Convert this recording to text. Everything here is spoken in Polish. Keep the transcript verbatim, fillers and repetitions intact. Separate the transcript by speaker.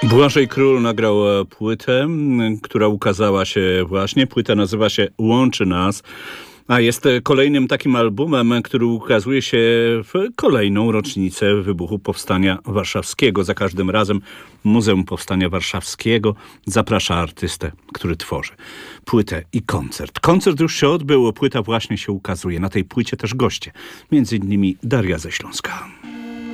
Speaker 1: Błażej Król nagrał płytę, która ukazała się właśnie. Płyta nazywa się Łączy Nas, a jest kolejnym takim albumem, który ukazuje się w kolejną rocznicę wybuchu Powstania Warszawskiego. Za każdym razem Muzeum Powstania Warszawskiego zaprasza artystę, który tworzy płytę i koncert. Koncert już się odbył, płyta właśnie się ukazuje. Na tej płycie też goście, między innymi Daria ze Śląska.